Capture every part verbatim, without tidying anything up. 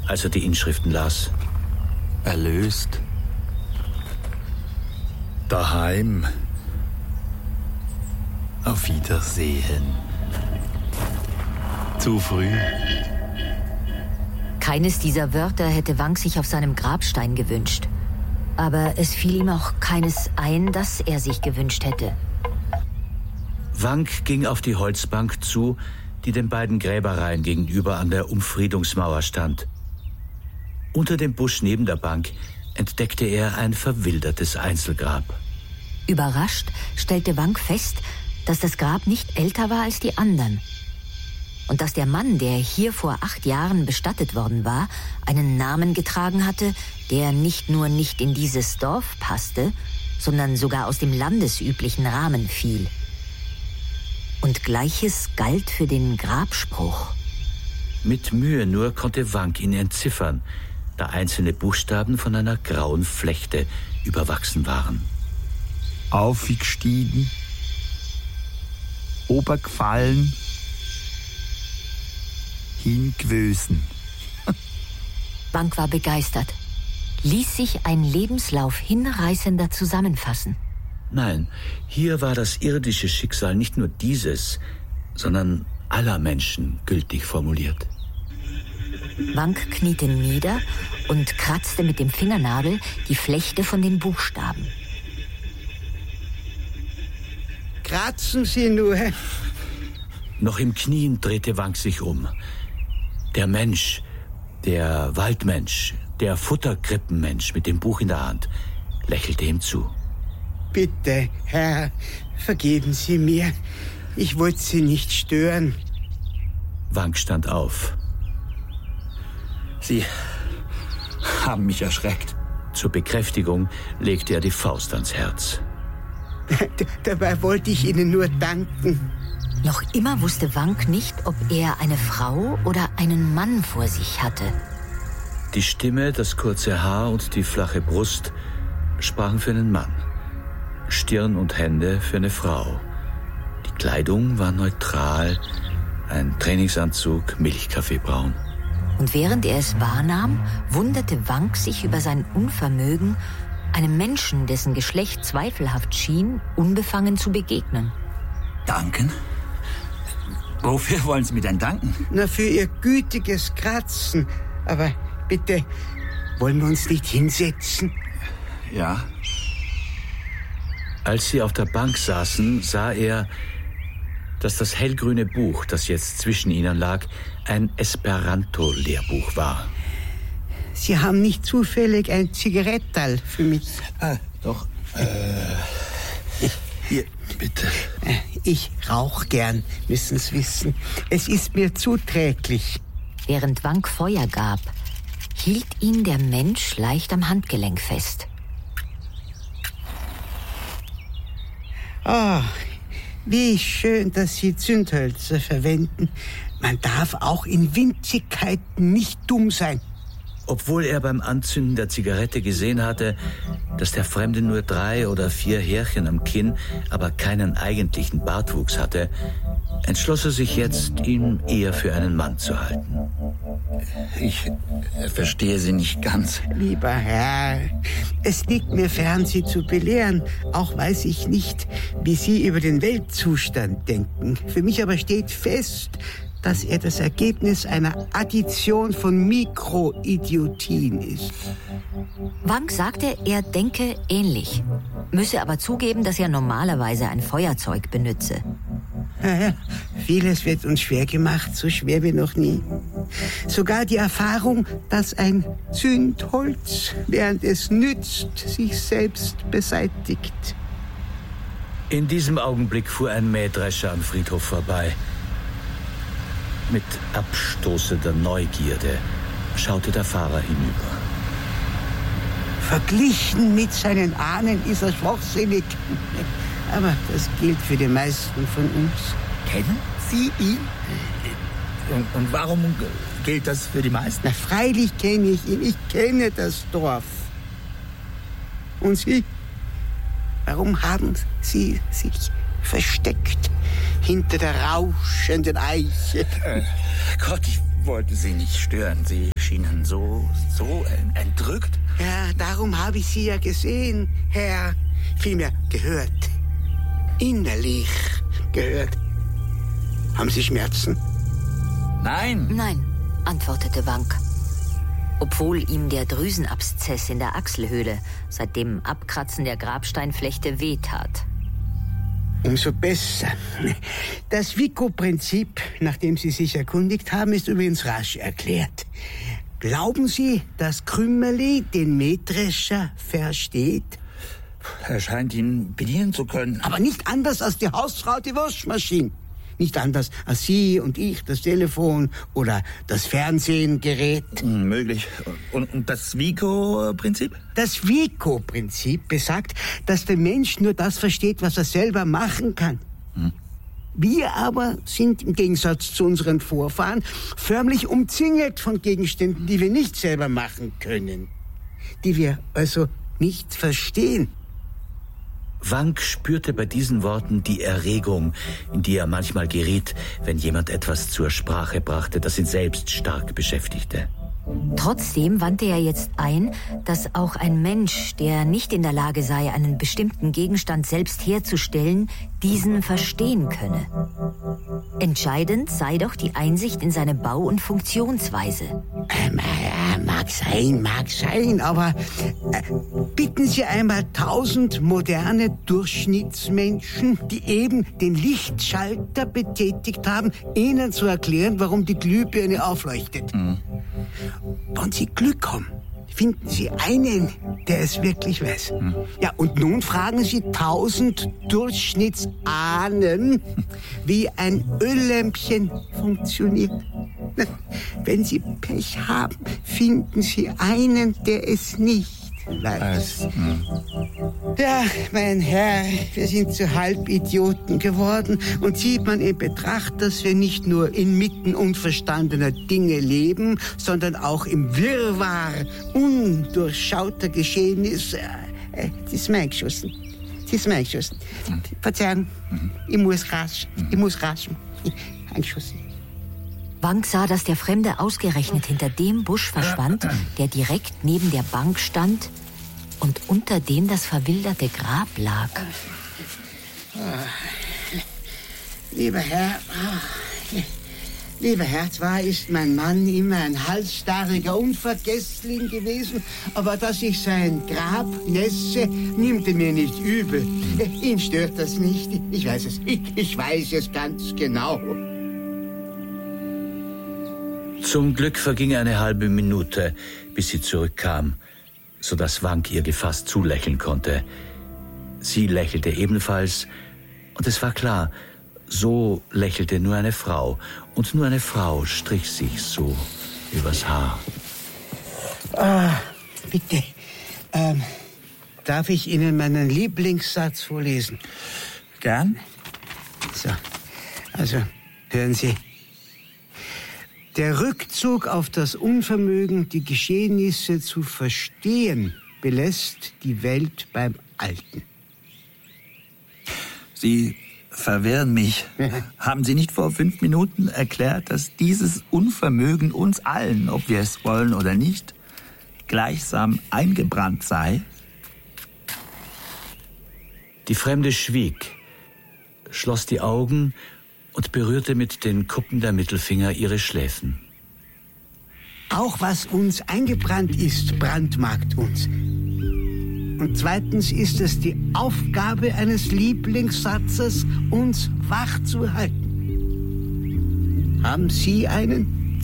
als er die Inschriften las. Erlöst. Daheim. Auf Wiedersehen. Zu früh. Keines dieser Wörter hätte Wang sich auf seinem Grabstein gewünscht. Aber es fiel ihm auch keines ein, das er sich gewünscht hätte. Wang ging auf die Holzbank zu, die den beiden Gräbereien gegenüber an der Umfriedungsmauer stand. Unter dem Busch neben der Bank entdeckte er ein verwildertes Einzelgrab. Überrascht stellte Wang fest, dass das Grab nicht älter war als die anderen. Und dass der Mann, der hier vor acht Jahren bestattet worden war, einen Namen getragen hatte, der nicht nur nicht in dieses Dorf passte, sondern sogar aus dem landesüblichen Rahmen fiel. Und Gleiches galt für den Grabspruch. Mit Mühe nur konnte Wang ihn entziffern, da einzelne Buchstaben von einer grauen Flechte überwachsen waren. Aufgestiegen, obergefallen, hingewösen. Wang war begeistert, ließ sich ein Lebenslauf hinreißender zusammenfassen. Nein, hier war das irdische Schicksal nicht nur dieses, sondern aller Menschen gültig formuliert. Wang kniete nieder und kratzte mit dem Fingernagel die Flechte von den Buchstaben. Kratzen Sie nur. Noch im Knien drehte Wang sich um. Der Mensch, der Waldmensch, der Futterkrippenmensch mit dem Buch in der Hand, lächelte ihm zu. Bitte, Herr, vergeben Sie mir. Ich wollte Sie nicht stören. Wang stand auf. Sie haben mich erschreckt. Zur Bekräftigung legte er die Faust ans Herz. D- dabei wollte ich Ihnen nur danken. Noch immer wusste Wang nicht, ob er eine Frau oder einen Mann vor sich hatte. Die Stimme, das kurze Haar und die flache Brust sprachen für einen Mann. Stirn und Hände für eine Frau. Die Kleidung war neutral, ein Trainingsanzug, Milchkaffeebraun. Und während er es wahrnahm, wunderte Wang sich über sein Unvermögen, einem Menschen, dessen Geschlecht zweifelhaft schien, unbefangen zu begegnen. Danken? Wofür wollen Sie mir denn danken? Na, für Ihr gütiges Kratzen. Aber bitte, wollen wir uns nicht hinsetzen? Ja. Als sie auf der Bank saßen, sah er, dass das hellgrüne Buch, das jetzt zwischen ihnen lag, ein Esperanto-Lehrbuch war. Sie haben nicht zufällig ein Zigarettal für mich? Ah, doch. Äh, hier, bitte. Ich rauch gern, müssen Sie wissen. Es ist mir zuträglich. Während Wang Feuer gab, hielt ihn der Mensch leicht am Handgelenk fest. Ah, wie schön, dass Sie Zündhölzer verwenden. Man darf auch in Winzigkeiten nicht dumm sein. Obwohl er beim Anzünden der Zigarette gesehen hatte, dass der Fremde nur drei oder vier Härchen am Kinn, aber keinen eigentlichen Bartwuchs hatte, entschloss er sich jetzt, ihn eher für einen Mann zu halten. Ich äh, verstehe Sie nicht ganz. Lieber Herr, es liegt mir fern, Sie zu belehren. Auch weiß ich nicht, wie Sie über den Weltzustand denken. Für mich aber steht fest, dass er das Ergebnis einer Addition von Mikroidiotien ist. Wang sagte, er denke ähnlich, müsse aber zugeben, dass er normalerweise ein Feuerzeug benütze. Ja, vieles wird uns schwer gemacht, so schwer wie noch nie. Sogar die Erfahrung, dass ein Zündholz, während es nützt, sich selbst beseitigt. In diesem Augenblick fuhr ein Mähdrescher am Friedhof vorbei. Mit abstoßender Neugierde schaute der Fahrer hinüber. Verglichen mit seinen Ahnen ist er schwachsinnig. Aber das gilt für die meisten von uns. Kennen Sie ihn? Und, und warum gilt das für die meisten? Na, freilich kenne ich ihn. Ich kenne das Dorf. Und Sie? Warum haben Sie sich versteckt hinter der rauschenden Eiche? Äh, Gott, ich wollte Sie nicht stören. Sie schienen so, so entrückt. Ja, darum habe ich Sie ja gesehen, Herr. Vielmehr gehört. Innerlich gehört. Haben Sie Schmerzen? Nein. Nein, antwortete Wank. Obwohl ihm der Drüsenabszess in der Achselhöhle seit dem Abkratzen der Grabsteinflechte wehtat. Umso besser. Das Vico-Prinzip, nach dem Sie sich erkundigt haben, ist übrigens rasch erklärt. Glauben Sie, dass Krümmerli den Mähdrescher versteht? Er scheint ihn bedienen zu können. Aber nicht anders als die Hausfrau die Waschmaschine. Nicht anders als Sie und ich das Telefon oder das Fernsehgerät. Hm, möglich. Und, und das Vico-Prinzip? Das Vico-Prinzip besagt, dass der Mensch nur das versteht, was er selber machen kann. Hm. Wir aber sind im Gegensatz zu unseren Vorfahren förmlich umzingelt von Gegenständen, die wir nicht selber machen können. Die wir also nicht verstehen. Wank spürte bei diesen Worten die Erregung, in die er manchmal geriet, wenn jemand etwas zur Sprache brachte, das ihn selbst stark beschäftigte. Trotzdem wandte er jetzt ein, dass auch ein Mensch, der nicht in der Lage sei, einen bestimmten Gegenstand selbst herzustellen, diesen verstehen könne. Entscheidend sei doch die Einsicht in seine Bau- und Funktionsweise. Ähm, äh, mag sein, mag sein, aber äh, bitten Sie einmal tausend moderne Durchschnittsmenschen, die eben den Lichtschalter betätigt haben, Ihnen zu erklären, warum die Glühbirne aufleuchtet. Mhm. Wenn Sie Glück haben, finden Sie einen, der es wirklich weiß. Hm. Ja, und nun fragen Sie tausend Durchschnittsahnen, wie ein Öllämpchen funktioniert. Wenn Sie Pech haben, finden Sie einen, der es nicht weiß. Hm. Ja, mein Herr, wir sind zu Halbidioten geworden und sieht man in Betracht, dass wir nicht nur inmitten unverstandener Dinge leben, sondern auch im Wirrwarr undurchschauter Geschehnisse. Äh, das ist mein geschossen. Das ist mein geschossen. Verzeihung, mhm. ich muss rasch, ich muss rasch. Eingeschossen. Wank sah, dass der Fremde ausgerechnet hinter dem Busch verschwand, der direkt neben der Bank stand und unter dem das verwilderte Grab lag. Lieber Herr, lieber Herr, zwar ist mein Mann immer ein halsstarriger Unvergessling gewesen, aber dass ich sein Grab nässe, nimmt er mir nicht übel. Ihn stört das nicht. Ich weiß es, ich, ich weiß es ganz genau. Zum Glück verging eine halbe Minute, bis sie zurückkam, so dass Wank ihr gefasst zulächeln konnte. Sie lächelte ebenfalls, und es war klar, so lächelte nur eine Frau, und nur eine Frau strich sich so übers Haar. Ah, bitte, ähm, darf ich Ihnen meinen Lieblingssatz vorlesen? Gern. So, also, hören Sie. Der Rückzug auf das Unvermögen, die Geschehnisse zu verstehen, belässt die Welt beim Alten. Sie verwirren mich. Haben Sie nicht vor fünf Minuten erklärt, dass dieses Unvermögen uns allen, ob wir es wollen oder nicht, gleichsam eingebrannt sei? Die Fremde schwieg, schloss die Augen und berührte mit den Kuppen der Mittelfinger ihre Schläfen. Auch was uns eingebrannt ist, brandmarkt uns. Und zweitens ist es die Aufgabe eines Lieblingssatzes, uns wach zu halten. Haben Sie einen?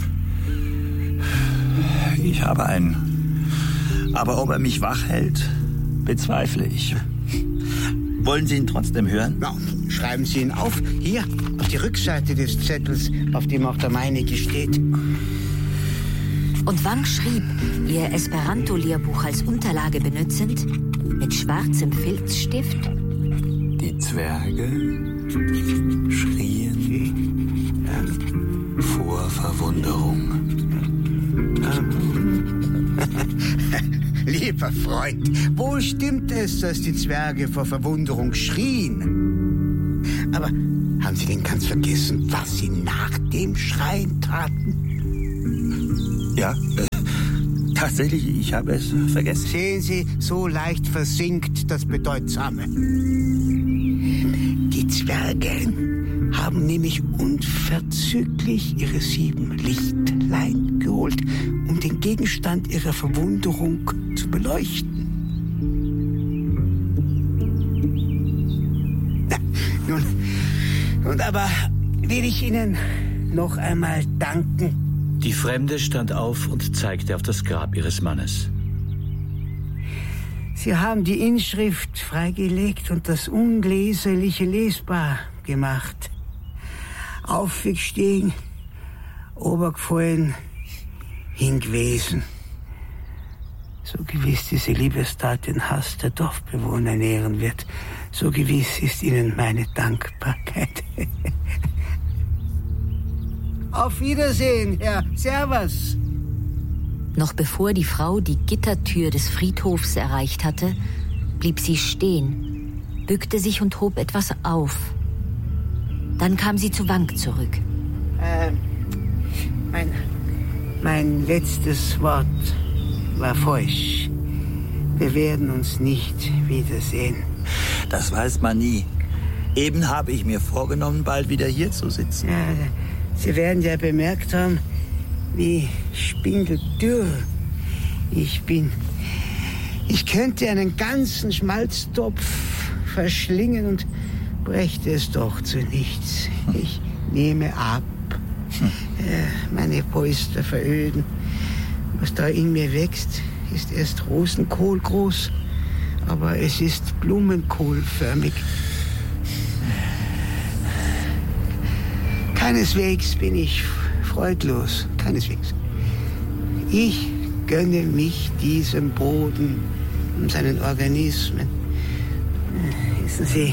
Ich habe einen. Aber ob er mich wach hält, bezweifle ich. Wollen Sie ihn trotzdem hören? Ja, schreiben Sie ihn auf. Hier, auf die Rückseite des Zettels, auf dem auch der meinige steht. Und Wank schrieb, ihr Esperanto-Lehrbuch als Unterlage benutzend, mit schwarzem Filzstift: Die Zwerge schrien vor Verwunderung. Lieber Freund, wo stimmt es, dass die Zwerge vor Verwunderung schrien? Aber haben Sie denn ganz vergessen, was sie nach dem Schreien taten? Ja, äh, tatsächlich, ich habe es vergessen. Sehen Sie, so leicht versinkt das Bedeutsame. Die Zwerge haben nämlich unverzüglich ihre sieben Lichtlein geholt, um den Gegenstand ihrer Verwunderung zu beleuchten. Na, nun, und aber will ich Ihnen noch einmal danken. Die Fremde stand auf und zeigte auf das Grab ihres Mannes. Sie haben die Inschrift freigelegt und das Unleserliche lesbar gemacht. Aufgestiegen, obergefallen, hingewesen. So gewiss diese Liebestat den Hass der Dorfbewohner nähren wird, so gewiss ist Ihnen meine Dankbarkeit. Auf Wiedersehen, Herr. Servus. Noch bevor die Frau die Gittertür des Friedhofs erreicht hatte, blieb sie stehen, bückte sich und hob etwas auf. Dann kam sie zu Wank zurück. Äh, mein, mein letztes Wort war falsch. Wir werden uns nicht wiedersehen. Das weiß man nie. Eben habe ich mir vorgenommen, bald wieder hier zu sitzen. Ja, Sie werden ja bemerkt haben, wie spindeldürr ich bin. Ich könnte einen ganzen Schmalztopf verschlingen und brächte es doch zu nichts. Ich nehme ab. Äh, meine Polster veröden. Was da in mir wächst, ist erst Rosenkohl groß, aber es ist blumenkohlförmig. Keineswegs bin ich freudlos, keineswegs. Ich gönne mich diesem Boden und seinen Organismen. Wissen Sie,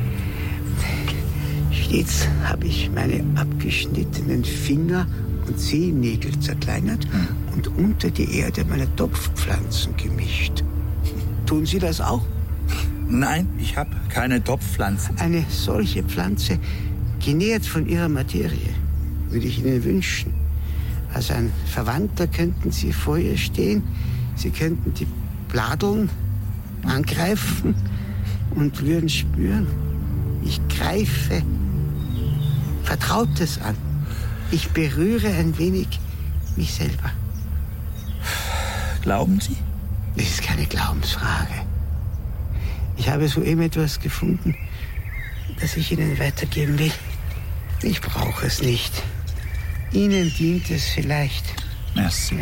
stets habe ich meine abgeschnittenen Finger und Zehennägel zerkleinert und unter die Erde meine Topfpflanzen gemischt. Tun Sie das auch? Nein, ich habe keine Topfpflanzen. Eine solche Pflanze, genährt von ihrer Materie, würde ich Ihnen wünschen. Als ein Verwandter könnten Sie vor ihr stehen, Sie könnten die Bladeln angreifen und würden spüren, ich greife Vertrautes an. Ich berühre ein wenig mich selber. Glauben Sie? Das ist keine Glaubensfrage. Ich habe soeben etwas gefunden, das ich Ihnen weitergeben will. Ich brauche es nicht. Ihnen dient es vielleicht. Merci.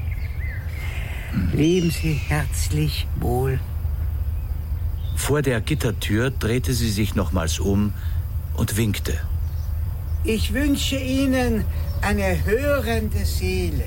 Leben Sie herzlich wohl. Vor der Gittertür drehte sie sich nochmals um und winkte. Ich wünsche Ihnen eine hörende Seele.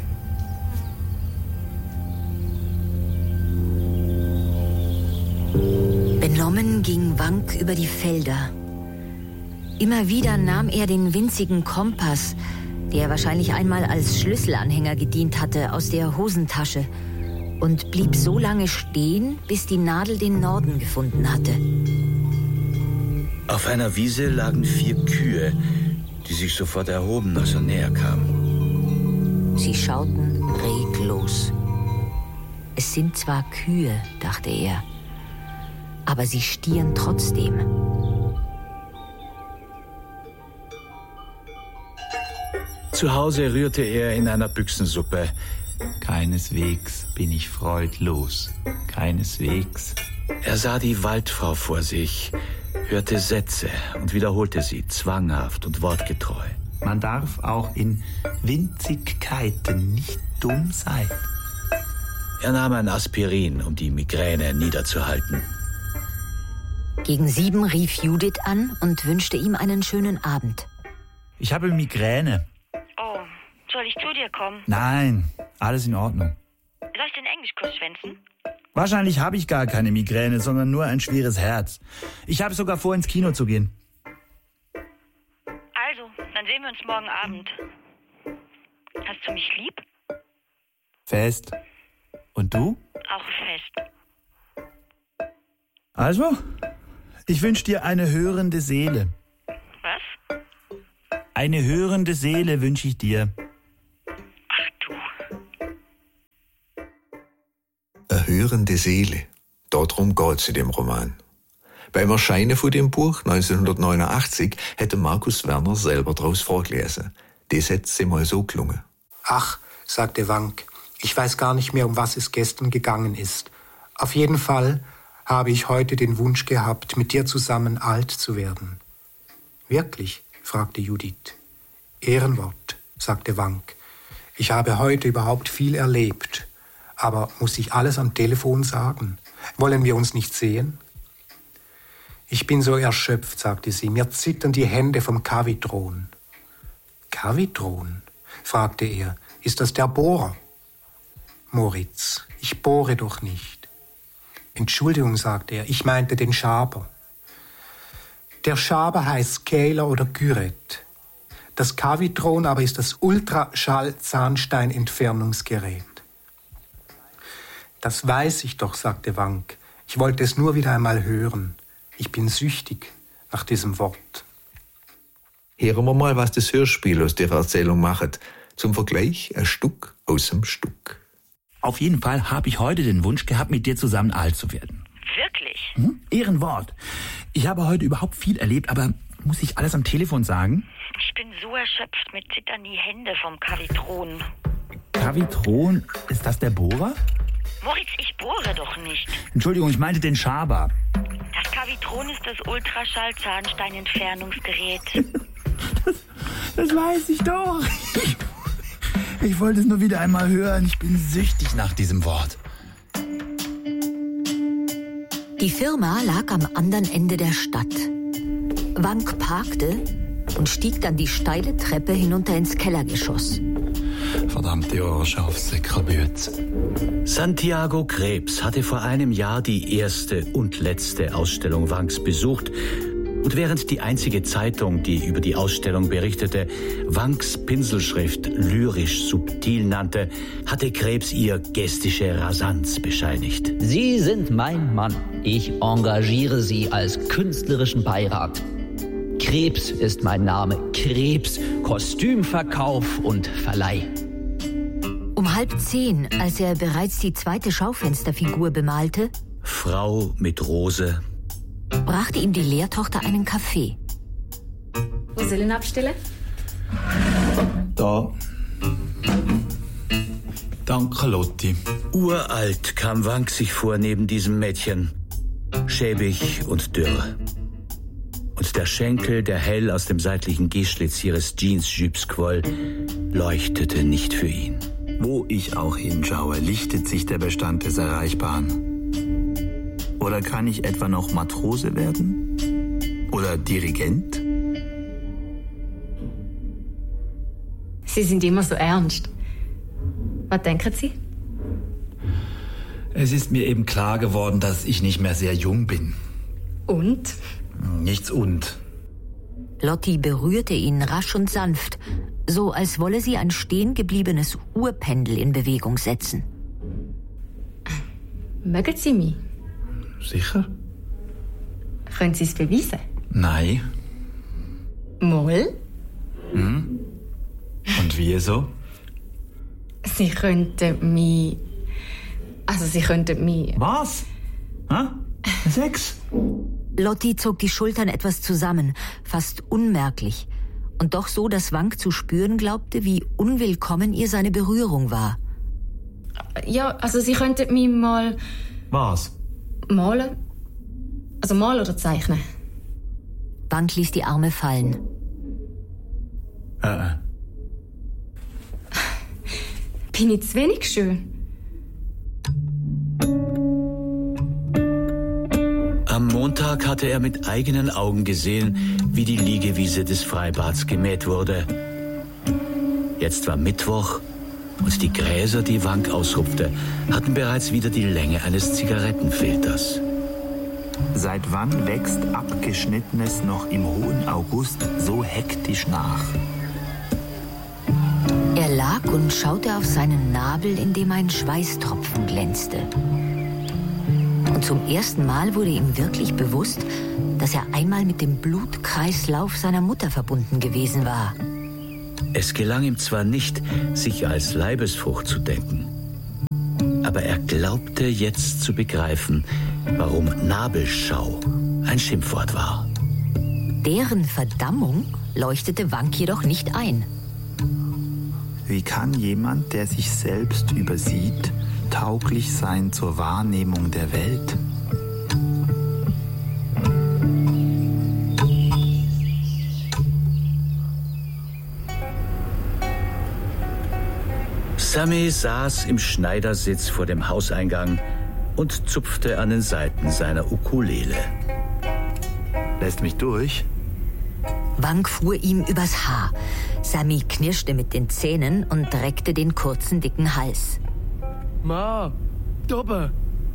Benommen ging Wank über die Felder. Immer wieder nahm er den winzigen Kompass, der wahrscheinlich einmal als Schlüsselanhänger gedient hatte, aus der Hosentasche und blieb so lange stehen, bis die Nadel den Norden gefunden hatte. Auf einer Wiese lagen vier Kühe, die sich sofort erhoben, als er näher kam. Sie schauten reglos. Es sind zwar Kühe, dachte er, aber sie stieren trotzdem. Zu Hause rührte er in einer Büchsensuppe. Keineswegs bin ich freudlos. Keineswegs. Er sah die Waldfrau vor sich, hörte Sätze und wiederholte sie, zwanghaft und wortgetreu. Man darf auch in Winzigkeiten nicht dumm sein. Er nahm ein Aspirin, um die Migräne niederzuhalten. Gegen sieben rief Judith an und wünschte ihm einen schönen Abend. Ich habe Migräne. Oh, soll ich zu dir kommen? Nein, alles in Ordnung. Soll ich den Englischkurs schwänzen? Wahrscheinlich habe ich gar keine Migräne, sondern nur ein schweres Herz. Ich habe sogar vor, ins Kino zu gehen. Also, dann sehen wir uns morgen Abend. Hast du mich lieb? Fest. Und du? Auch fest. Also, ich wünsche dir eine hörende Seele. Was? Eine hörende Seele wünsche ich dir. Ach du. Eine hörende Seele. Darum geht's in dem Roman. Beim Erscheinen von dem Buch neunzehnhundertneunundachtzig hätte Markus Werner selber daraus vorgelesen. Das hätte ihm mal so gelungen. Ach, sagte Wank, ich weiß gar nicht mehr, um was es gestern gegangen ist. Auf jeden Fall habe ich heute den Wunsch gehabt, mit dir zusammen alt zu werden. Wirklich? Fragte Judith. Ehrenwort, sagte Wank. Ich habe heute überhaupt viel erlebt. Aber muss ich alles am Telefon sagen? Wollen wir uns nicht sehen? Ich bin so erschöpft, sagte sie. Mir zittern die Hände vom Kavitron. Kavitron? Fragte er. Ist das der Bohrer? Moritz, ich bohre doch nicht. Entschuldigung, sagte er. Ich meinte den Schaber. Der Schaber heißt Scaler oder Gyret. Das Kavitron aber ist das Ultraschall-Zahnstein-Entfernungsgerät. Das weiß ich doch, sagte Wank. Ich wollte es nur wieder einmal hören. Ich bin süchtig nach diesem Wort. Hören wir mal, was das Hörspiel aus der Erzählung macht. Zum Vergleich ein Stück aus dem Stück. Auf jeden Fall habe ich heute den Wunsch gehabt, mit dir zusammen alt zu werden. Wirklich? Hm? Ehrenwort. Ich habe heute überhaupt viel erlebt, aber muss ich alles am Telefon sagen? Ich bin so erschöpft, mir zittern die Hände vom Kavitron. Kavitron? Ist das der Bohrer? Moritz, ich bohre doch nicht. Entschuldigung, ich meinte den Schaber. Das Kavitron ist das Ultraschall-Zahnstein-Entfernungsgerät. das, das weiß ich doch. Ich, ich wollte es nur wieder einmal hören. Ich bin süchtig nach diesem Wort. Die Firma lag am anderen Ende der Stadt. Wank parkte und stieg dann die steile Treppe hinunter ins Kellergeschoss. Verdammte Ohrschafsäckerbüt. Santiago Krebs hatte vor einem Jahr die erste und letzte Ausstellung Wanks besucht. Und während die einzige Zeitung, die über die Ausstellung berichtete, Wanks Pinselschrift lyrisch subtil nannte, hatte Krebs ihr gestische Rasanz bescheinigt. Sie sind mein Mann. Ich engagiere Sie als künstlerischen Beirat. Krebs ist mein Name. Krebs, Kostümverkauf und Verleih. Um halb zehn, als er bereits die zweite Schaufensterfigur bemalte, Frau mit Rose, brachte ihm die Lehrtochter einen Kaffee. Wo soll ich ihn abstellen? Da. Danke, Lotti. Uralt kam Wank sich vor neben diesem Mädchen. Schäbig und dürr. Und der Schenkel, der hell aus dem seitlichen Gehschlitz ihres Jeans-Jupes quoll, leuchtete nicht für ihn. Wo ich auch hinschaue, lichtet sich der Bestand des Erreichbaren. Oder kann ich etwa noch Matrose werden? Oder Dirigent? Sie sind immer so ernst. Was denken Sie? Es ist mir eben klar geworden, dass ich nicht mehr sehr jung bin. Und? Nichts und. Lotti berührte ihn rasch und sanft, so als wolle sie ein stehengebliebenes Uhrpendel in Bewegung setzen. Mögen Sie mich? Sicher? Können Sie es beweisen? Nein. Mal? Hm? Und wie so? Sie könnten mich... Also Sie könnten mich... Was? Hä? Sex? Lotti zog die Schultern etwas zusammen, fast unmerklich. Und doch so, dass Wank zu spüren glaubte, wie unwillkommen ihr seine Berührung war. Ja, also Sie könnten mich mal... Was? Malen? Also malen oder zeichnen? Wank ließ die Arme fallen. Äh. Bin ich zu wenig schön? Am Montag hatte er mit eigenen Augen gesehen, wie die Liegewiese des Freibads gemäht wurde. Jetzt war Mittwoch und die Gräser, die Wank ausrupfte, hatten bereits wieder die Länge eines Zigarettenfilters. Seit wann wächst Abgeschnittenes noch im hohen August so hektisch nach? Er lag und schaute auf seinen Nabel, in dem ein Schweißtropfen glänzte. Und zum ersten Mal wurde ihm wirklich bewusst, dass er einmal mit dem Blutkreislauf seiner Mutter verbunden gewesen war. Es gelang ihm zwar nicht, sich als Leibesfrucht zu denken, Aber er glaubte jetzt zu begreifen, warum Nabelschau ein Schimpfwort war. Deren Verdammung leuchtete Wank jedoch nicht ein. Wie kann jemand, der sich selbst übersieht, tauglich sein zur Wahrnehmung der Welt? Sammy saß im Schneidersitz vor dem Hauseingang und zupfte an den Saiten seiner Ukulele. Lässt mich durch? Wank fuhr ihm übers Haar. Sammy knirschte mit den Zähnen und reckte den kurzen, dicken Hals. Ma, Dobbe,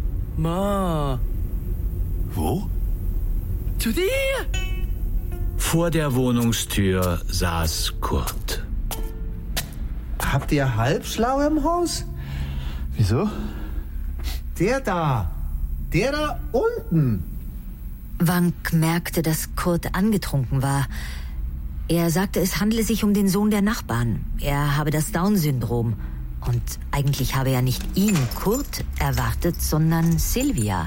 Ma. Wo? Zu dir! Vor der Wohnungstür saß Kurt. Habt ihr Halbschlau im Haus? Wieso? Der da. Der da unten. Wank merkte, dass Kurt angetrunken war. Er sagte, es handle sich um den Sohn der Nachbarn. Er habe das Down-Syndrom. Und eigentlich habe er nicht ihn, Kurt, erwartet, sondern Silvia.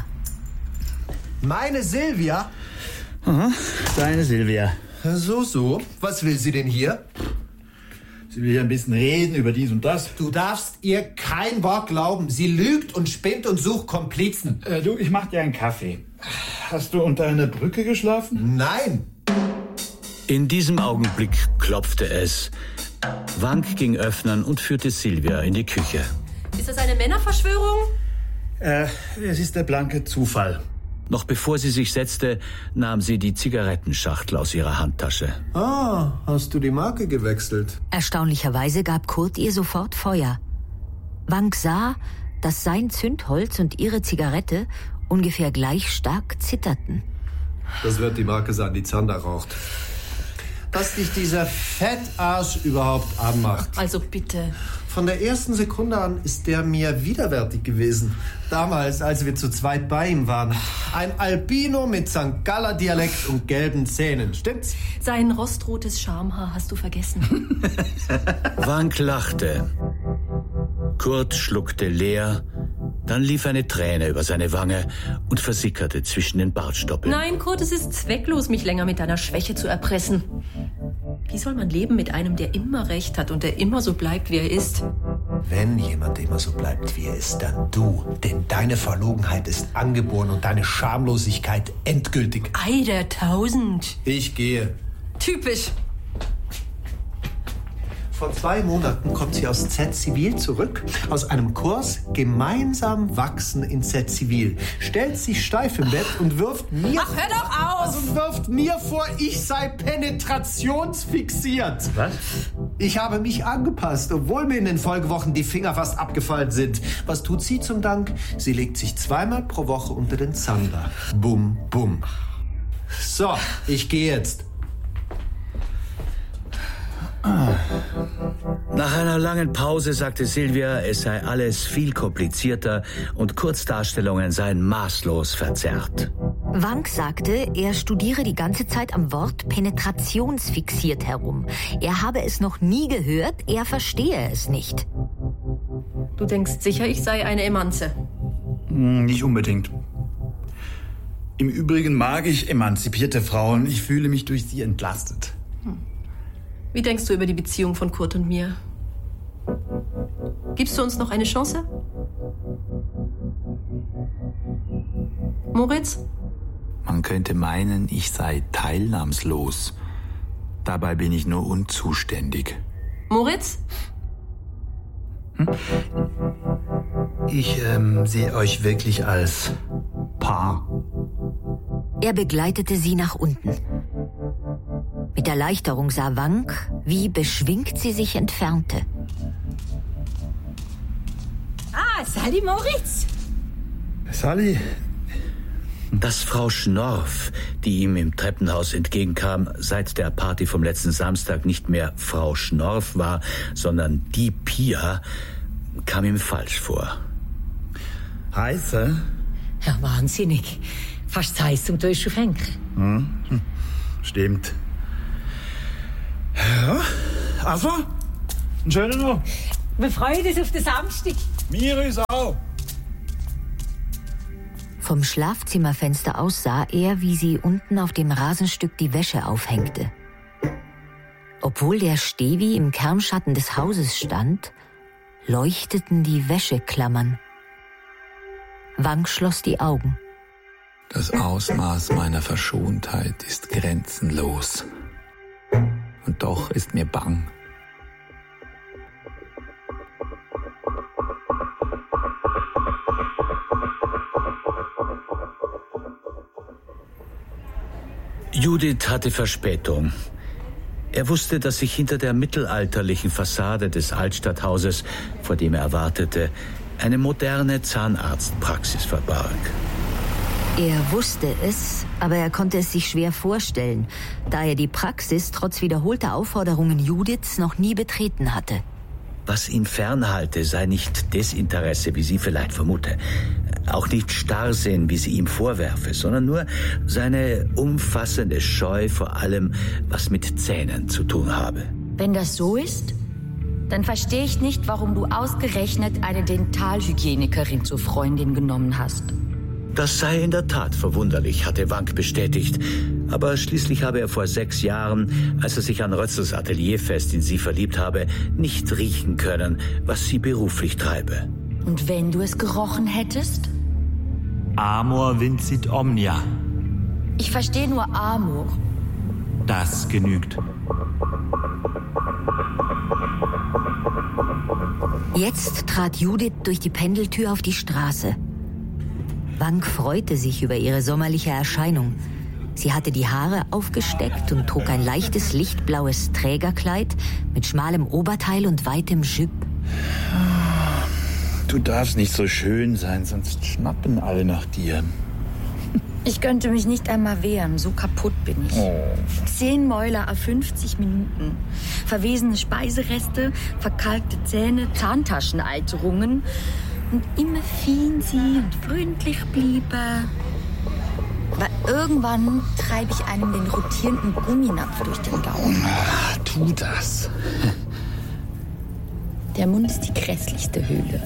Meine Silvia? Aha, deine Silvia. So, so. Was will sie denn hier? Sie will ja ein bisschen reden über dies und das. Du darfst ihr kein Wort glauben. Sie lügt und spinnt und sucht Komplizen. Äh, du, ich mach dir einen Kaffee. Hast du unter einer Brücke geschlafen? Nein. In diesem Augenblick klopfte es. Wank ging öffnen und führte Silvia in die Küche. Ist das eine Männerverschwörung? Äh, es ist der blanke Zufall. Noch bevor sie sich setzte, nahm sie die Zigarettenschachtel aus ihrer Handtasche. Ah, hast du die Marke gewechselt? Erstaunlicherweise gab Kurt ihr sofort Feuer. Wank sah, dass sein Zündholz und ihre Zigarette ungefähr gleich stark zitterten. Das wird die Marke sein, die Zander raucht. Dass dich dieser Fettarsch überhaupt anmacht. Also bitte. Von der ersten Sekunde an ist der mir widerwärtig gewesen. Damals, als wir zu zweit bei ihm waren. Ein Albino mit Sankt Galler Dialekt und gelben Zähnen, stimmt's? Sein rostrotes Schamhaar hast du vergessen. Wank lachte. Kurt schluckte leer, dann lief eine Träne über seine Wange und versickerte zwischen den Bartstoppeln. Nein, Kurt, es ist zwecklos, mich länger mit deiner Schwäche zu erpressen. Wie soll man leben mit einem, der immer recht hat und der immer so bleibt, wie er ist? Wenn jemand immer so bleibt, wie er ist, dann du. Denn deine Verlogenheit ist angeboren und deine Schamlosigkeit endgültig. Ei der Tausend. Ich gehe. Typisch. Vor zwei Monaten kommt sie aus Z-Zivil zurück, aus einem Kurs Gemeinsam wachsen in Z-Zivil, stellt sich steif im Bett und wirft mir... Ach, hör doch auf! Also wirft mir vor, ich sei penetrationsfixiert. Was? Ich habe mich angepasst, obwohl mir in den Folgewochen die Finger fast abgefallen sind. Was tut sie zum Dank? Sie legt sich zweimal pro Woche unter den Zander. Bum, bum. So, ich gehe jetzt. Nach einer langen Pause sagte Silvia, es sei alles viel komplizierter und Kurzdarstellungen seien maßlos verzerrt. Wank sagte, er studiere die ganze Zeit am Wort penetrationsfixiert herum. Er habe es noch nie gehört, er verstehe es nicht. Du denkst sicher, ich sei eine Emanze? Nicht unbedingt. Im Übrigen mag ich emanzipierte Frauen. Ich fühle mich durch sie entlastet. Hm. Wie denkst du über die Beziehung von Kurt und mir? Gibst du uns noch eine Chance? Moritz? Man könnte meinen, ich sei teilnahmslos. Dabei bin ich nur unzuständig. Moritz? Hm? Ich ähm, sehe euch wirklich als Paar. Er begleitete sie nach unten. Mit Erleichterung sah Wank, wie beschwingt sie sich entfernte. Ah, Sally Moritz. Sally? Dass Frau Schnorf, die ihm im Treppenhaus entgegenkam, seit der Party vom letzten Samstag nicht mehr Frau Schnorf war, sondern die Pia, kam ihm falsch vor. Heiße? Ja, wahnsinnig. Fast heiß zum Tisch auf Henkel. Hm, stimmt. Ja, also, einen schönen noch. Wir freuen uns auf den Samstag. Mir ist auch. Vom Schlafzimmerfenster aus sah er, wie sie unten auf dem Rasenstück die Wäsche aufhängte. Obwohl der Stevi im Kernschatten des Hauses stand, leuchteten die Wäscheklammern. Wank schloss die Augen. Das Ausmaß meiner Verschontheit ist grenzenlos. Und doch ist mir bang. Judith hatte Verspätung. Er wusste, dass sich hinter der mittelalterlichen Fassade des Altstadthauses, vor dem er wartete, eine moderne Zahnarztpraxis verbarg. Er wusste es, aber er konnte es sich schwer vorstellen, da er die Praxis trotz wiederholter Aufforderungen Judiths noch nie betreten hatte. Was ihn fernhalte, sei nicht Desinteresse, wie sie vielleicht vermute, auch nicht Starrsinn, wie sie ihm vorwerfe, sondern nur seine umfassende Scheu vor allem, was mit Zähnen zu tun habe. Wenn das so ist, dann verstehe ich nicht, warum du ausgerechnet eine Dentalhygienikerin zur Freundin genommen hast. Das sei in der Tat verwunderlich, hatte Wank bestätigt. Aber schließlich habe er vor sechs Jahren, als er sich an Rötzels Atelierfest in sie verliebt habe, nicht riechen können, was sie beruflich treibe. Und wenn du es gerochen hättest? Amor vincit omnia. Ich verstehe nur Amor. Das genügt. Jetzt trat Judith durch die Pendeltür auf die Straße. Wank freute sich über ihre sommerliche Erscheinung. Sie hatte die Haare aufgesteckt und trug ein leichtes lichtblaues Trägerkleid mit schmalem Oberteil und weitem Jupe. Du darfst nicht so schön sein, sonst schnappen alle nach dir. Ich könnte mich nicht einmal wehren, so kaputt bin ich. Oh. Zehn Mäuler auf fünfzig Minuten. Verwesene Speisereste, verkalkte Zähne, Zahntascheneiterungen. Und immer fielen sie und freundlich bliebe. Aber irgendwann treibe ich einem den rotierenden Gumminapf durch den Gaumen. Ach, tu das. Der Mund ist die grässlichste Höhle.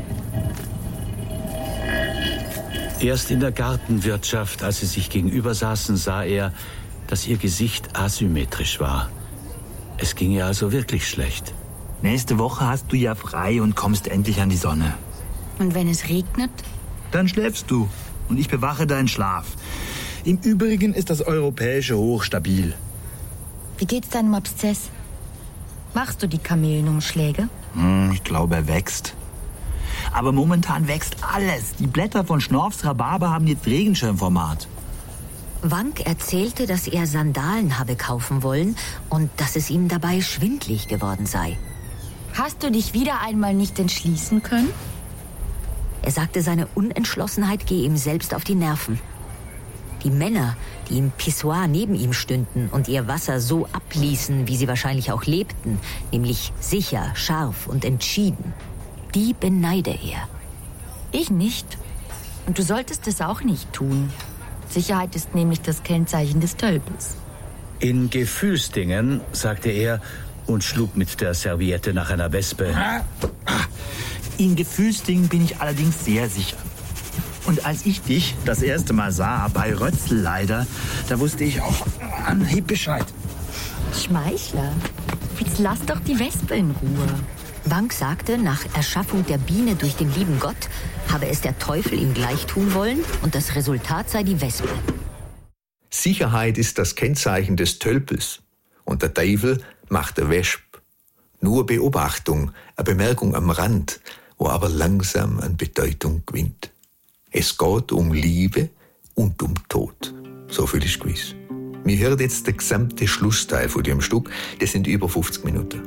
Erst in der Gartenwirtschaft, als sie sich gegenüber saßen, sah er, dass ihr Gesicht asymmetrisch war. Es ging ihr also wirklich schlecht. Nächste Woche hast du ja frei und kommst endlich an die Sonne. Und wenn es regnet? Dann schläfst du und ich bewache deinen Schlaf. Im Übrigen ist das europäische Hoch stabil. Wie geht's deinem Abszess? Machst du die Kamelenumschläge? Hm, ich glaube, er wächst. Aber momentan wächst alles. Die Blätter von Schnorfs Rhabarber haben jetzt Regenschirmformat. Wank erzählte, dass er Sandalen habe kaufen wollen und dass es ihm dabei schwindlig geworden sei. Hast du dich wieder einmal nicht entschließen können? Er sagte, seine Unentschlossenheit gehe ihm selbst auf die Nerven. Die Männer, die im Pissoir neben ihm stünden und ihr Wasser so abließen, wie sie wahrscheinlich auch lebten, nämlich sicher, scharf und entschieden, die beneide er. Ich nicht. Und du solltest es auch nicht tun. Sicherheit ist nämlich das Kennzeichen des Tölpels. In Gefühlsdingen, sagte er und schlug mit der Serviette nach einer Wespe. In Gefühlsdingen bin ich allerdings sehr sicher. Und als ich dich das erste Mal sah, bei Rötzl leider, da wusste ich auf Anhieb Bescheid. Schmeichler, jetzt lass doch die Wespe in Ruhe. Wank sagte, nach Erschaffung der Biene durch den lieben Gott habe es der Teufel ihm gleich tun wollen und das Resultat sei die Wespe. Sicherheit ist das Kennzeichen des Tölpels und der Teufel macht der Wesp. Nur Beobachtung, eine Bemerkung am Rand, wo aber langsam an Bedeutung gewinnt. Es geht um Liebe und um Tod. So viel ist gewiss. Wir hören jetzt den gesamten Schlussteil von dem Stück. Das sind über fünfzig Minuten.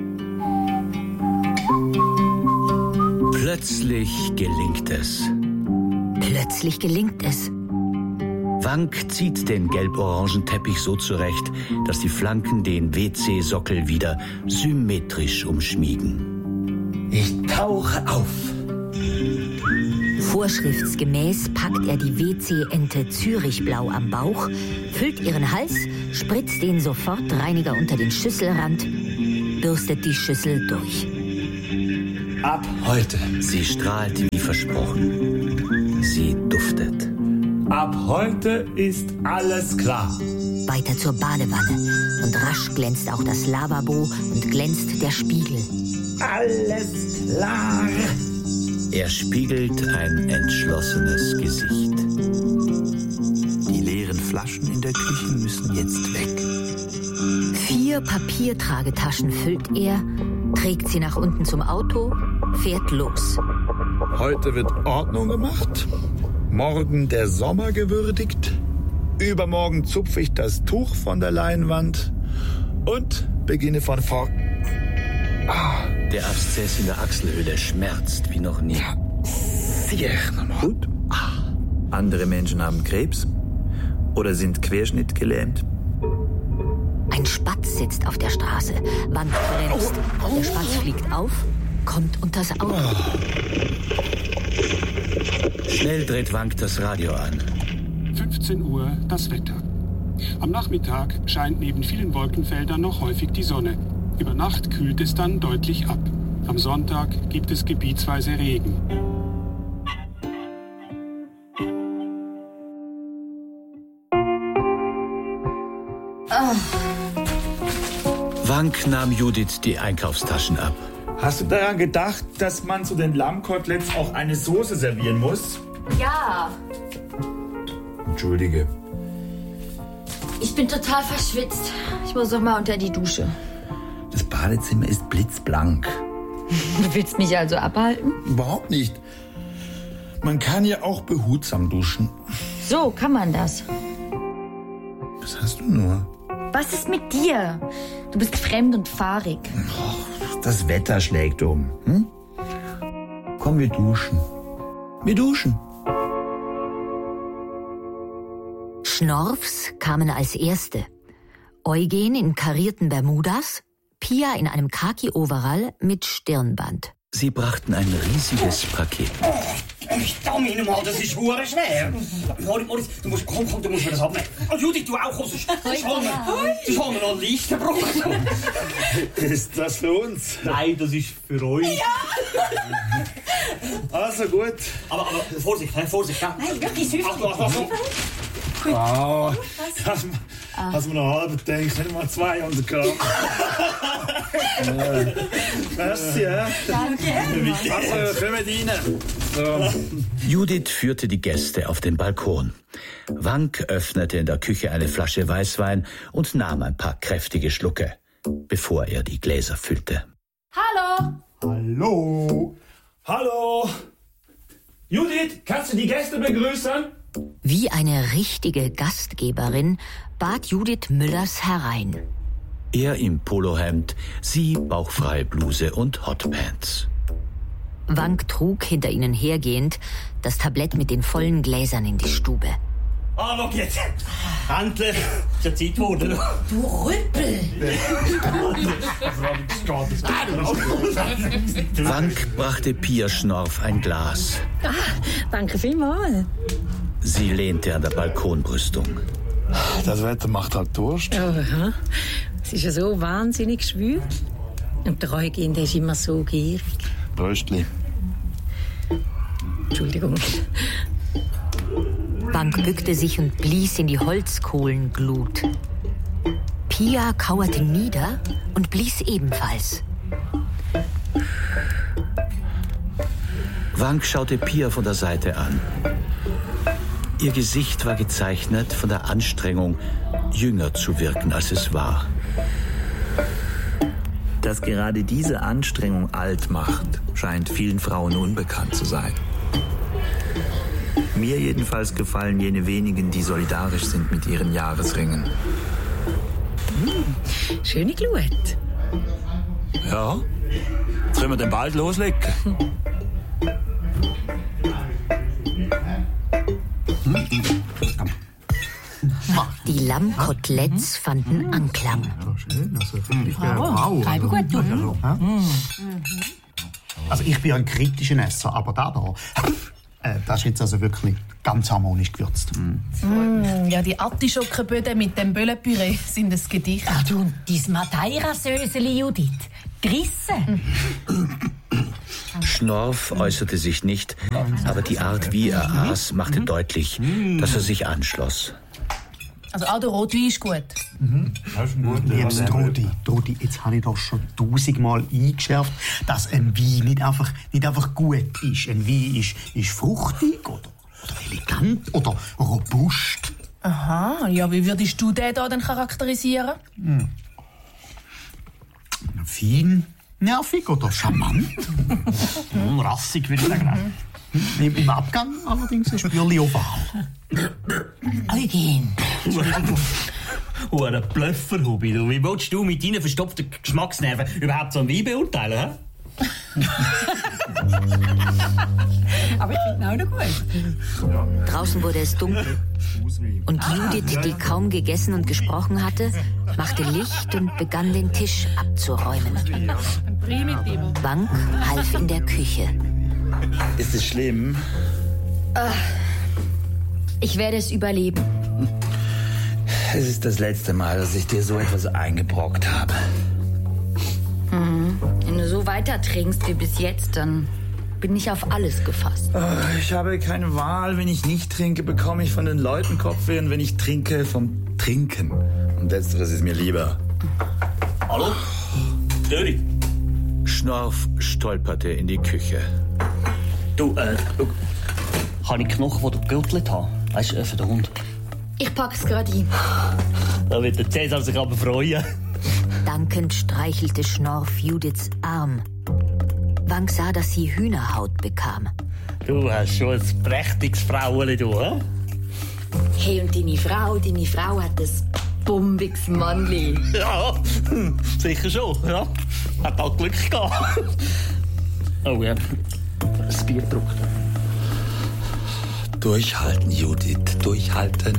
Plötzlich gelingt es. Plötzlich gelingt es. Wank zieht den gelb-orangen Teppich so zurecht, dass die Flanken den W C-Sockel wieder symmetrisch umschmiegen. Ich tauche auf. Vorschriftsgemäß packt er die W C-Ente Zürichblau am Bauch, füllt ihren Hals, spritzt den Sofortreiniger unter den Schüsselrand, bürstet die Schüssel durch. Ab heute. Sie strahlt wie versprochen. Sie duftet. verhaftet. Ab heute ist alles klar. Weiter zur Badewanne. Und rasch glänzt auch das Lavabo und glänzt der Spiegel. Alles klar. Er spiegelt ein entschlossenes Gesicht. Die leeren Flaschen in der Küche müssen jetzt weg. Vier Papiertragetaschen füllt er, trägt sie nach unten zum Auto, fährt los. Heute wird Ordnung gemacht, morgen der Sommer gewürdigt, übermorgen zupfe ich das Tuch von der Leinwand und beginne von vorn. Ah. Der Abszess in der Achselhöhle schmerzt wie noch nie. Sehr gut. Ah. Andere Menschen haben Krebs oder sind querschnittgelähmt. Ein Spatz sitzt auf der Straße. Wank bremst. Der Spatz fliegt auf, kommt unters Auto. Schnell dreht Wank das Radio an. fünfzehn Uhr das Wetter. Am Nachmittag scheint neben vielen Wolkenfeldern noch häufig die Sonne. Über Nacht kühlt es dann deutlich ab. Am Sonntag gibt es gebietsweise Regen. Oh. Wank nahm Judith die Einkaufstaschen ab. Hast du daran gedacht, dass man zu den Lammkoteletts auch eine Soße servieren muss? Ja. Entschuldige. Ich bin total verschwitzt. Ich muss noch mal unter die Dusche. Das Badezimmer ist blitzblank. Du willst mich also abhalten? Überhaupt nicht. Man kann ja auch behutsam duschen. So kann man das. Was hast du nur? Was ist mit dir? Du bist fremd und fahrig. Oh, das Wetter schlägt um. Hm? Komm, wir duschen. Wir duschen. Schnorfs kamen als Erste. Eugen in karierten Bermudas, Pia in einem Khaki-Overall mit Stirnband. Sie brachten ein riesiges Paket. Oh, Stamina mal, das ist hure schwer. Moritz, Moritz, du musst, komm, komm, du musst mir das abnehmen. Oh, Judith, du auch, komm, sonst haben wir noch einen Lichtenbruch. Ist das für uns? Nein, das ist für euch. Ja. Also gut. Aber, aber Vorsicht, Vorsicht. Ja. Nein, wirklich süß. Achtung, Achtung, Achtung. Wow. Das, ah. Hast du mir noch halb gedacht, nicht mal zweihundert Gramm. Merci, ja. Danke. Also, kommen rein. So. Judith führte die Gäste auf den Balkon. Wank öffnete in der Küche eine Flasche Weißwein und nahm ein paar kräftige Schlucke, bevor er die Gläser füllte. Hallo. Hallo. Hallo. Judith, kannst du die Gäste begrüßen? Wie eine richtige Gastgeberin bat Judith Müllers herein. Er im Polohemd, sie bauchfreie Bluse und Hotpants. Wank trug hinter ihnen hergehend das Tablett mit den vollen Gläsern in die Stube. Ah, schau jetzt. Endlich. Ist ja Zeit geworden. Du Rüppel. Wank brachte Pia Schnorf ein Glas. Ah, danke vielmals. Sie lehnte an der Balkonbrüstung. Das Wetter macht halt Durst. Aha. Es ist ja so wahnsinnig schwül. Und der Eugen, der ist immer so gierig. Bröstli. Entschuldigung. Wank bückte sich und blies in die Holzkohlenglut. Pia kauerte nieder und blies ebenfalls. Wank schaute Pia von der Seite an. Ihr Gesicht war gezeichnet von der Anstrengung, jünger zu wirken, als es war. Dass gerade diese Anstrengung alt macht, scheint vielen Frauen unbekannt zu sein. Mir jedenfalls gefallen jene wenigen, die solidarisch sind mit ihren Jahresringen. Hm, schöne Glut. Ja, jetzt können wir den bald loslegen. Die Lammkoteletts fanden Anklang. Wow, Treibe gut, du. Also ich bin ein kritischer Esser, aber da da, äh, das ist jetzt also wirklich ganz harmonisch gewürzt. Mm, ja, die Artischockenböden mit dem Böllenpüree sind ein Gedicht. Ach du, dein Madeira-Söseli, Judith. gerissen. Schnorf äußerte sich nicht, aber die Art, wie er aß, machte deutlich, dass er sich anschloss. Also auch der Rotwein ist gut. Mhm. Liebste Trudi, Trudi, jetzt habe ich doch schon tausendmal eingeschärft, dass ein Wein nicht einfach, nicht einfach gut ist. Ein Wein ist, ist fruchtig oder, oder elegant oder robust. Aha, ja, wie würdest du den da denn charakterisieren? Hm. Fein, nervig oder charmant. hm, rassig, würde ich sagen. Im, Im Abgang allerdings ein Spürli oval. Eugen. Oh, ein Blöffer, Hubi. Wie willst du mit deinen verstopften Geschmacksnerven überhaupt so einen Wein beurteilen? He? Aber ich finde ihn auch noch gut. Draußen wurde es dunkel. Und Judith, die kaum gegessen und gesprochen hatte, machte Licht und begann den Tisch abzuräumen. Wank half in der Küche. Ist es schlimm? Ich werde es überleben. Es ist das letzte Mal, dass ich dir so etwas eingebrockt habe. Mhm. Wenn du so weiter trinkst wie bis jetzt, dann bin ich auf alles gefasst. Ich habe keine Wahl. Wenn ich nicht trinke, bekomme ich von den Leuten Kopfweh. Und wenn ich trinke, vom Trinken. Und letzteres ist mir lieber. Hallo? Döri? Schnorf stolperte in die Küche. Du, äh, schau. Habe ich Knochen, die du gegürtelt hast? Weißt du, für den Hund? Ich pack's gerade ein. Da wird der Cäsar sich aber freuen. Dankend streichelte Schnorf Judiths Arm. Wank sah, dass sie Hühnerhaut bekam. Du hast schon ein prächtiges Fraueli, du, hä? Hey, und deine Frau, deine Frau hat ein bombiges Mannli. Ja, sicher schon, ja. Hat auch Glück gehabt. Oh ja, das Bier druckt. Durchhalten, Judith, durchhalten.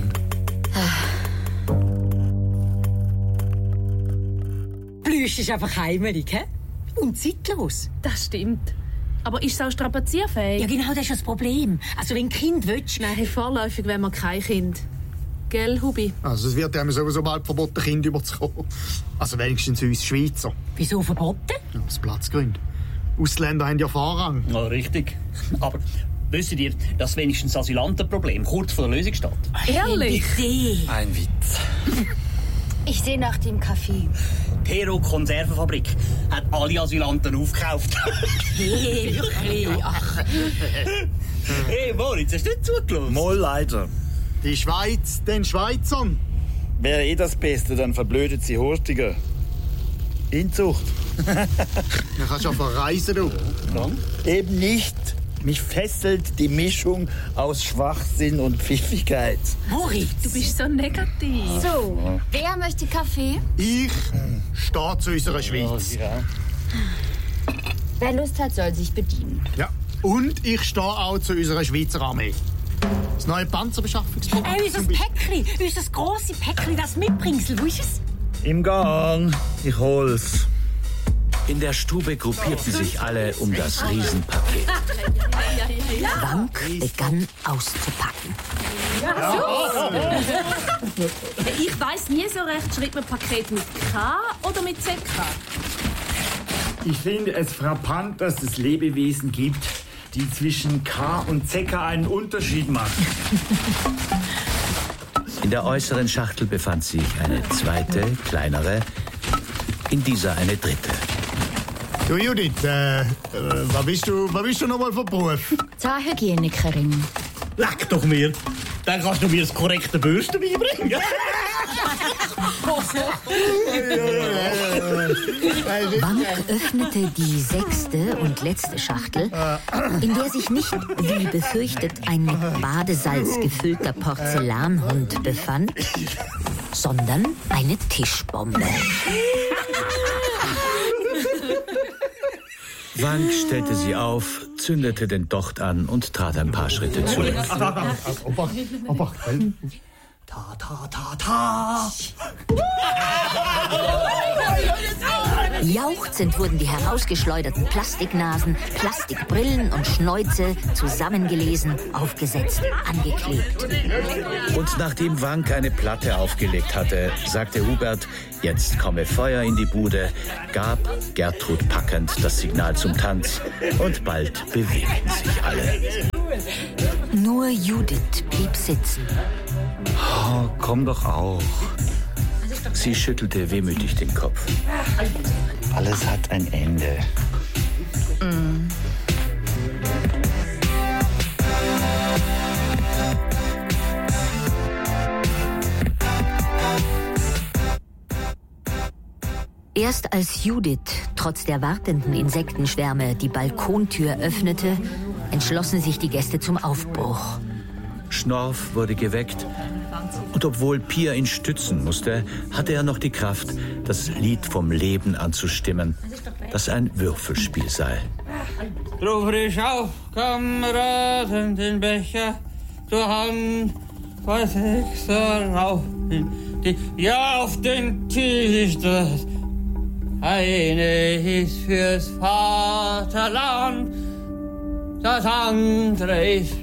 Plüsch ist einfach heimelig, hä? Und zeitlos. Das stimmt. Aber ist es auch strapazierfähig? Ja, genau, das ist das Problem. Also, wenn Kind willst... Nein, vorläufig wenn man kein Kind. Gell, Hubi? Also es wird einem sowieso bald verboten, Kinder überzukommen. Also wenigstens uns Schweizer. Wieso verboten? Ja, aus Platzgründen. Ausländer haben ja Vorrang. Ja, richtig. Aber wisst ihr, dass wenigstens das Asylantenproblem kurz vor der Lösung steht? Ehrlich? Ein Witz. Ich sehe nach dem Kaffee. Pero Konservenfabrik hat alle Asylanten aufgekauft. Hey, wirklich? Ach. Hey, Moritz, hast du nicht zugelassen? Mal leider. Die Schweiz, den Schweizern. Wäre eh das Beste, dann verblödet sie Horstiger. Inzucht. Dann kannst du ja verreisen, du. Dann? Eben nicht. Mich fesselt die Mischung aus Schwachsinn und Pfiffigkeit. Moritz, du bist so negativ. So, wer möchte Kaffee? Ich stehe zu unserer Schweiz. Ja. Wer Lust hat, soll sich bedienen. Ja. Und ich stehe auch zu unserer Schweizer Armee. Das neue Panzerbeschaffungsprogramm. Äh, unser Päckchen, unser grosse Päckchen, das Mitbringsel, wo ist es? Im Gang. Ich hol's. In der Stube gruppierten sich alle um das Riesenpaket. Wank begann auszupacken. Ich weiss nie so recht, schreibt man Paket mit K oder mit Z K? Ich finde es frappant, dass es Lebewesen gibt, die zwischen K und Z K einen Unterschied machen. In der äußeren Schachtel befand sich eine zweite, kleinere, in dieser eine dritte. Du Judith, äh, äh, was bist du, was bist du nochmal von Beruf? Zahnhygienikerin. Leck doch mir! Dann kannst du mir das korrekte Bürsten beibringen. Wank öffnete die sechste und letzte Schachtel, in der sich nicht, wie befürchtet, ein mit Badesalz gefüllter Porzellanhund befand, sondern eine Tischbombe. Wank stellte sie auf, zündete den Docht an und trat ein paar Schritte zurück. Obacht, Obacht. Ta, ta, ta, ta. Jauchzend wurden die herausgeschleuderten Plastiknasen, Plastikbrillen und Schnäuze zusammengelesen, aufgesetzt, angeklebt. Und nachdem Wank eine Platte aufgelegt hatte, sagte Hubert, jetzt komme Feuer in die Bude, gab Gertrud packend das Signal zum Tanz und bald bewegten sich alle. Nur Judith blieb sitzen. Oh, komm doch auch. Sie schüttelte wehmütig den Kopf. Alles hat ein Ende. Mm. Erst als Judith trotz der wartenden Insektenschwärme die Balkontür öffnete, entschlossen sich die Gäste zum Aufbruch. Schnorf wurde geweckt und obwohl Pia ihn stützen musste, hatte er noch die Kraft, das Lied vom Leben anzustimmen, das ein Würfelspiel sei. Drum frisch auf, Kameraden, den Becher zur Hand, was extra auf die, ja auf den Tisch, das eine ist fürs Vaterland, das andere ist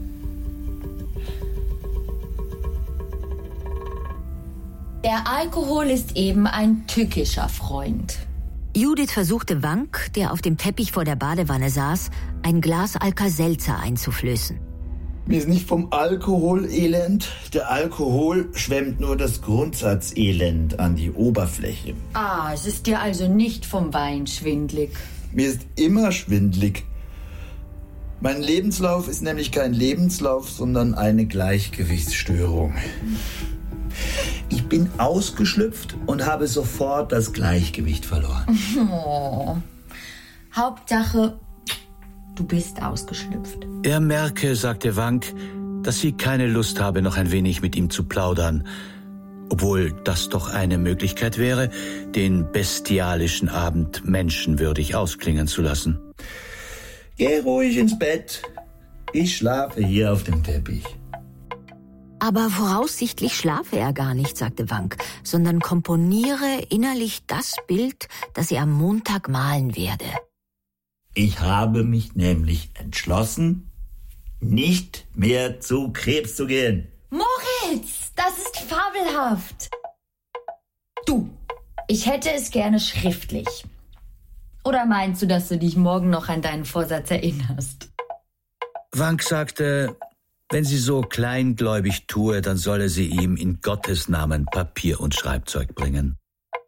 Der Alkohol ist eben ein tückischer Freund. Judith versuchte Wank, der auf dem Teppich vor der Badewanne saß, ein Glas Alka-Seltzer einzuflößen. Mir ist nicht vom Alkohol elend. Der Alkohol schwemmt nur das Grundsatzelend an die Oberfläche. Ah, es ist dir also nicht vom Wein schwindlig. Mir ist immer schwindlig. Mein Lebenslauf ist nämlich kein Lebenslauf, sondern eine Gleichgewichtsstörung. Ich bin ausgeschlüpft und habe sofort das Gleichgewicht verloren. Oh. Hauptsache, du bist ausgeschlüpft. Er merke, sagte Wank, dass sie keine Lust habe, noch ein wenig mit ihm zu plaudern. Obwohl das doch eine Möglichkeit wäre, den bestialischen Abend menschenwürdig ausklingen zu lassen. Geh ruhig ins Bett. Ich schlafe hier auf dem Teppich. Aber voraussichtlich schlafe er gar nicht, sagte Wank, sondern komponiere innerlich das Bild, das er am Montag malen werde. Ich habe mich nämlich entschlossen, nicht mehr zu Krebs zu gehen. Moritz, das ist fabelhaft. Du, ich hätte es gerne schriftlich. Oder meinst du, dass du dich morgen noch an deinen Vorsatz erinnerst? Wank sagte, wenn sie so kleingläubig tue, dann solle sie ihm in Gottes Namen Papier und Schreibzeug bringen.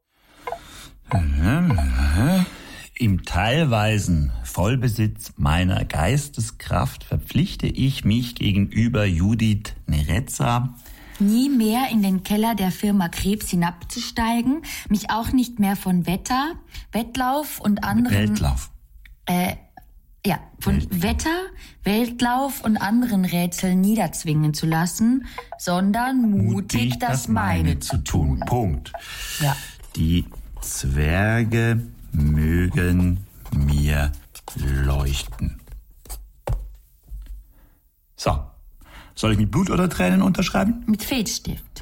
Im teilweisen Vollbesitz meiner Geisteskraft verpflichte ich mich gegenüber Judith Nerezza, nie mehr in den Keller der Firma Krebs hinabzusteigen, mich auch nicht mehr von Wetter, Wettlauf und anderen... Weltlauf. Äh, ja, von Weltlauf. Wetter, Weltlauf und anderen Rätseln niederzwingen zu lassen, sondern mutig, mutig das, das meine, meine zu tun. Punkt. Ja. Die Zwerge mögen mir leuchten. So. Soll ich mit Blut oder Tränen unterschreiben? Mit Filzstift.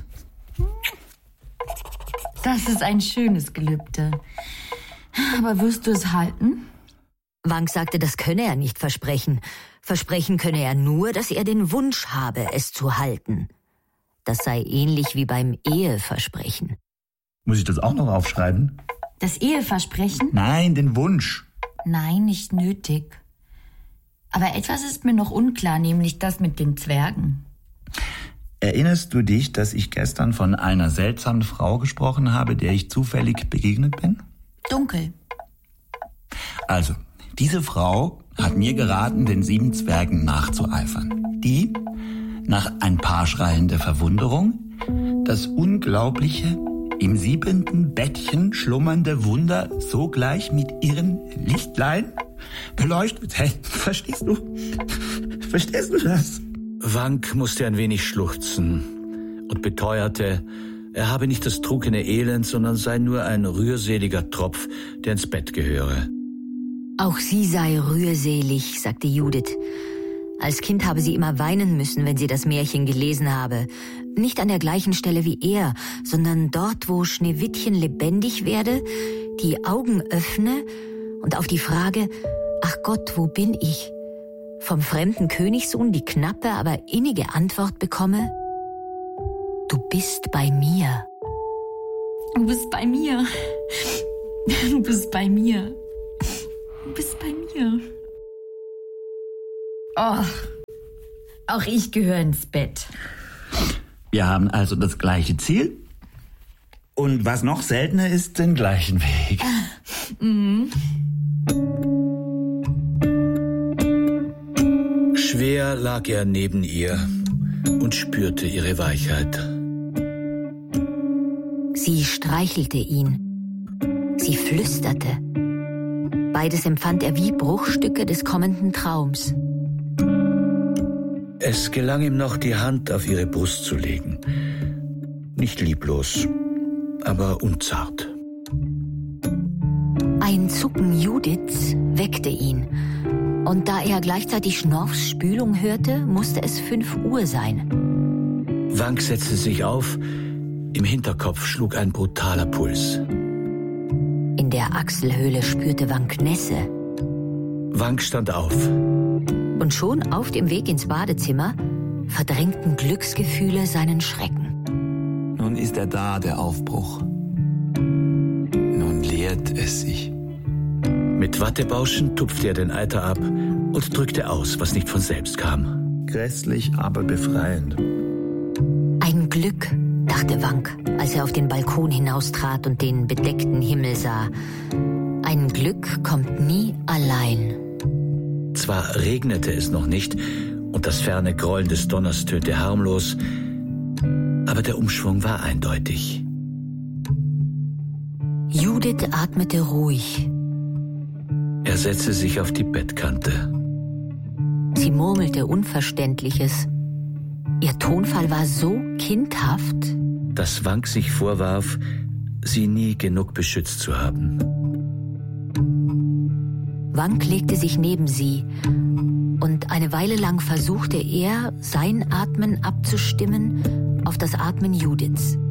Das ist ein schönes Gelübde. Aber wirst du es halten? Wank sagte, das könne er nicht versprechen. Versprechen könne er nur, dass er den Wunsch habe, es zu halten. Das sei ähnlich wie beim Eheversprechen. Muss ich das auch noch aufschreiben? Das Eheversprechen? Nein, den Wunsch. Nein, nicht nötig. Aber etwas ist mir noch unklar, nämlich das mit den Zwergen. Erinnerst du dich, dass ich gestern von einer seltsamen Frau gesprochen habe, der ich zufällig begegnet bin? Dunkel. Also, diese Frau hat mir geraten, den sieben Zwergen nachzueifern. Die, nach ein paar Schreien der Verwunderung, das unglaubliche, im siebenten Bettchen schlummernde Wunder sogleich mit ihren Lichtlein beleuchtet. Hey, verstehst du? Verstehst du das? Wank musste ein wenig schluchzen und beteuerte, er habe nicht das trunkene Elend, sondern sei nur ein rührseliger Tropf, der ins Bett gehöre. Auch sie sei rührselig, sagte Judith. Als Kind habe sie immer weinen müssen, wenn sie das Märchen gelesen habe. Nicht an der gleichen Stelle wie er, sondern dort, wo Schneewittchen lebendig werde, die Augen öffne und auf die Frage, ach Gott, wo bin ich? Vom fremden Königssohn die knappe, aber innige Antwort bekomme, du bist bei mir. Du bist bei mir. Du bist bei mir. Du bist bei mir. Oh, auch ich gehöre ins Bett. Wir haben also das gleiche Ziel und was noch seltener ist, den gleichen Weg. Mhm. Schwer lag er neben ihr und spürte ihre Weichheit. Sie streichelte ihn. Sie flüsterte. Beides empfand er wie Bruchstücke des kommenden Traums. Es gelang ihm noch, die Hand auf ihre Brust zu legen. Nicht lieblos, aber unzart. Ein Zucken Judiths weckte ihn. Und da er gleichzeitig Schnorfs Spülung hörte, musste es fünf Uhr sein. Wank setzte sich auf. Im Hinterkopf schlug ein brutaler Puls. In der Achselhöhle spürte Wank Nässe. Wank stand auf. Und schon auf dem Weg ins Badezimmer verdrängten Glücksgefühle seinen Schrecken. Nun ist er da, der Aufbruch. Nun lehrt es sich. Mit Wattebauschen tupfte er den Eiter ab und drückte aus, was nicht von selbst kam. Grässlich, aber befreiend. Ein Glück, dachte Wank, als er auf den Balkon hinaustrat und den bedeckten Himmel sah. Ein Glück kommt nie allein. Zwar regnete es noch nicht und das ferne Grollen des Donners tönte harmlos, aber der Umschwung war eindeutig. Judith atmete ruhig. Er setzte sich auf die Bettkante. Sie murmelte Unverständliches. Ihr Tonfall war so kindhaft, dass Wank sich vorwarf, sie nie genug beschützt zu haben. Wank legte sich neben sie und eine Weile lang versuchte er, sein Atmen abzustimmen auf das Atmen Judiths.